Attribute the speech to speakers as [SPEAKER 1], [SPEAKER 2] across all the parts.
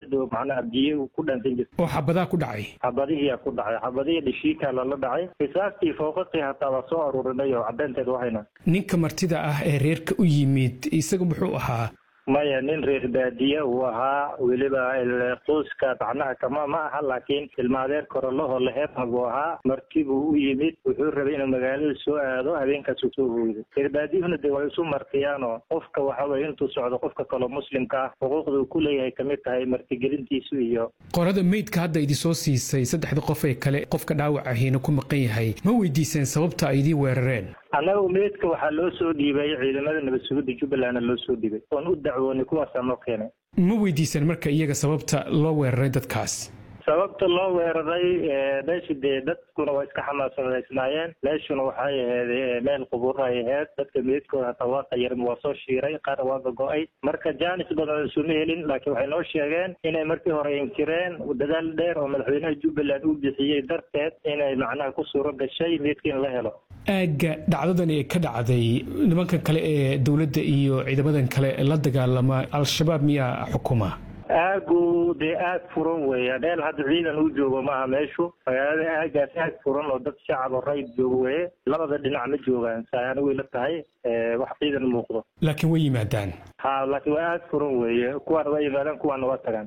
[SPEAKER 1] do macnaha biyo ku dhantan jirtay
[SPEAKER 2] oo xabadaha ku dhacay
[SPEAKER 1] xabadihii dhishiika la dhacay qisaastii fooqaqii hataa waa soo aruurinay oo caddeynteed waxayna
[SPEAKER 2] ninka martida ah ee reerka u yimid isaga muxuu ahaa
[SPEAKER 1] maya nin reer baadiye uu ahaa weliba qoyska macnaha kama ma aha laakiin ilmaadeer korolaho laheed buu ahaa markii buu u yimid wuxuu rabay inuu magaalada soo aado habeenkaas uu soo hooyay reer baadiyuhuna dee way isu martiyaanoo qofka waxa weeye intuu socdo qofka kale muslimka ah xuquuqda uu ku leeyahay kamid tahay martigelintiisu iyo
[SPEAKER 2] qorada meydka hadda idin soo siisay saddexda qof ee kale qofka dhaawac ahiina ku maqan yahay ma weydiiseen sababta ay idin weerareen
[SPEAKER 1] annaga meydka waxaa loo soo dhiibay ciidamada nabad sugidda Jubbaland loo soo dhiibay oon u dacwoonay kuwaas ama keenay
[SPEAKER 2] ma weydiisan marka iyaga sababta loo weeraray dadkaas
[SPEAKER 1] sababta loo weeraray meeshii dadkuna waa iska xamaasanaysnaayeen meeshuna waxay ahayd meel qubuur ay ahayd dadka meydkooda hataa waa qayarmi waa soo shiiray qaar waa gogo'ay marka jaanis badan isuma helin laakiin waxay noo sheegeen inay markii hore inkireen dadaal dheer oo madaxweynaha Jubbaland uu bixiyey darteed inay macnaha ku suuro gashay meydkii in la helo
[SPEAKER 2] aaga dhacdadan ee ka dhacday nimanka kale ee dawladda iyo ciidamadan kale la dagaalama al-shabaab miyaa xukuma
[SPEAKER 1] aagu dee aag furan weeye dheel hadda ciidan uu joogo maaha meeshu magaalada aagaas aag furan oo dad shacab oo rayid joogo weeye labada dhinac ma joogaan saayana way la tahay wax ciidan muuqdo
[SPEAKER 2] laakiin way yimaadaan
[SPEAKER 1] laakiin waa aag furan weeye kuwaana waa yimaadaan kuwaana waa tagaan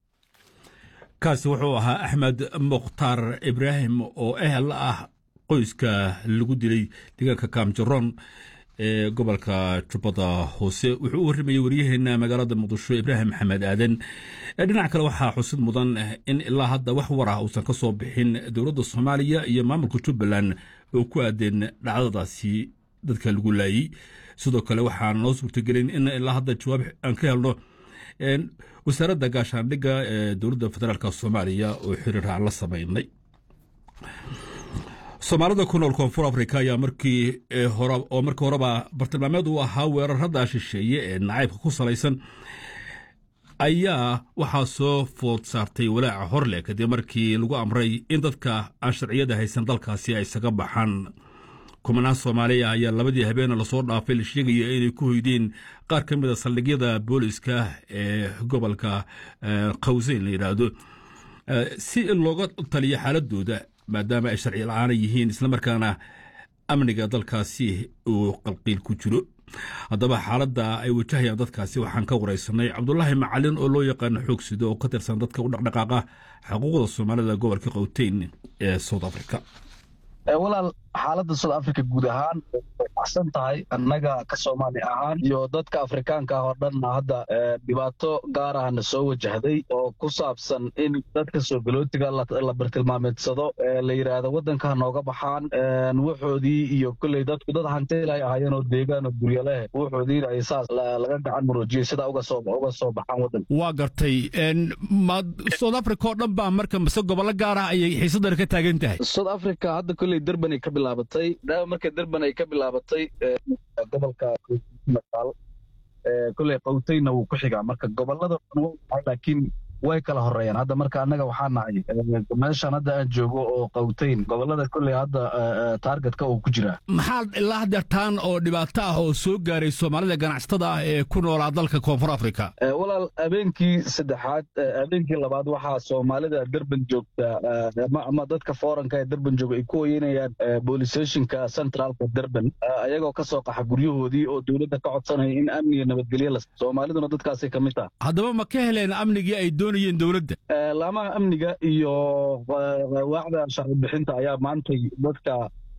[SPEAKER 3] kaasi wuxuu ahaa Axmed Mukhtaar Ibraahim oo ehel ah qoyska lagu dilay deegaanka Kaamjaroon ee gobolka Jubbada Hoose wuxuu u warramayay wariyaheena magaalada Muqdisho Ibraahim Maxamed Aadan dhinaca kale waxaa xusid mudan in ilaa hadda wax war ah uusan ka soo bixin dowladda Soomaaliya iyo maamulka Jubbaland oo ku aadeen dhacdadaasi dadka lagu laayay sidoo kale waxaa noo suurtagelin in ilaa hadda jawaab aan ka helno wasaaradda gaashaandhigga ee dowladda federaalka Soomaaliya oo xiriir la sameynay Soomaalida ku nool Koonfur Afrika ayaa markii horeba bartilmaameed u ahaa weerarada shisheeye ee nacaybka ku salaysan ayaa waxaa soo food saartay walaaca horle kadib markii lagu amray in dadka aan sharciyada haysan dalkaasi ay isaga baxaan kumanaan Soomaaliya ayaa labadii habeen la soo dhaafay la sheegaya inay ku hoydeen qaar ka mid ah saldhigyada booliska ee gobolka Qowseen la yiraahdo si looga taliyo xaaladooda maadaama ay sharci la'aan yihiin isla markaana amniga dalkaasi uu qalqiil ku jiro haddaba xaaladda ay wajahayaan dadkaasi waxaan ka wareysanay Cabdullaahi Macalin oo loo yaqaan xoogsido oo ka tirsan dadka u dhaqdhaqaaqa xuquuqda Soomaalida gobolka Qowteen ee South Africa
[SPEAKER 4] walaal xaaladda South Africa guud ahaan waxsan tahay annaga ka Soomaali ahaan iyo dadka Afrikaanka ah oo dhan hadda dhibaato gaar ah na soo wajahday oo ku saabsan in dadka soo galootiga la bartilmaameedsado la yiraahdo wadanka nooga baxaan wuxoodii iyo kulay dadku dad hanteelay ahaayeen oo deegaan oo guryo leh wuxoodii ay saas laga gacan muroojiyay sida uga soo baxaan wadanka
[SPEAKER 3] waa gartay South Africa oo dhan baa marka mise gobolo gaar ah ay xiisadda ka taagan tahay
[SPEAKER 4] South Africa hadda kulay Durban ay ka bilaabatay marka Durban ay ka bilaabatay gobolka Natal kulay Qowtayna uu ku xigaa marka gobolada laakiin way kala horeeyaan hadda marka annaga waxaa nahay meeshan hadda aan joogo oo Qowtayn gobolada kulay hadda targetka uu ku jira
[SPEAKER 3] maxaa ilaa dartaan oo dhibaato ah oo soo gaaray Soomaalida ganacsatada ah ee ku nool dalka Koonfur Afrika
[SPEAKER 4] walaal habeenkii saddexaad habeenkii labaad waxaa Soomaalida Durban joogta ama dadka foranka ee Durban jooga ay ku hoyanayaan police stationka centralka Durban ayagoo ka soo qaxa guryahoodii oo dawladda ka codsanaya in amniga nabadgelyo la Soomaaliduna dadkaas ka mid ah
[SPEAKER 3] haddaba ma ka heleen amnigii ay dowladda
[SPEAKER 4] laamaha amniga iyo waaxda sharci bixinta ayaa maanta dadka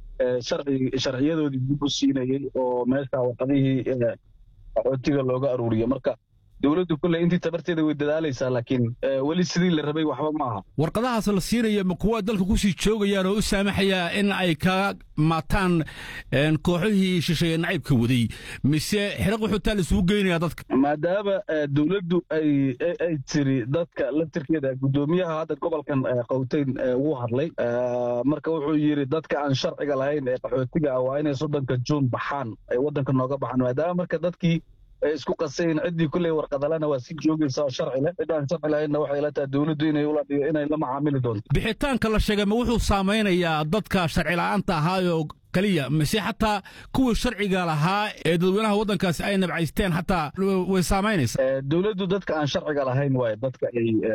[SPEAKER 4] sharciyadoodii dib u siinayay oo meesha warqadihii qaxootiga looga aruuriyo marka dawladdu kulay intii tabarteeda way dadaalaysaa laakiin weli sidii la rabay waxba ma aha
[SPEAKER 3] warqadahaas la siinayo ma kuwa dalka ku sii joogayaan oo u saamaxaya in ay ka maataan kooxihii shisheeye nacaybka waday mise xiraq wuxuu taal isugu geynaya dadka
[SPEAKER 4] maadaama dawladdu ay tiri dadka laftirkeeda gudoomiyaha hadda gobolkan Qowtayn uu hadlay marka wuxuu yiri dadka aan sharciga lahayn ee qaxootiga ah waa inay 30 Juun baxaan ay wadanka nooga baxaan maadaama marka dadkii isku qaseen cidii kulay warqadalana waa si joogaysa sharci leh cidaan sharci lahayn waxay la tahay dawladdu inay la macaamili doonto
[SPEAKER 3] bixitaanka la sheegay ma wuxuu saameynayaa dadka sharci la'aanta ahaa kaliya mise xataa kuwa sharciga lahaa ee dadweynaha wadankaasi ay nabcaysteen xataa way saameynaysaa
[SPEAKER 4] dawladdu dadka aan sharciga lahayn way dadka ay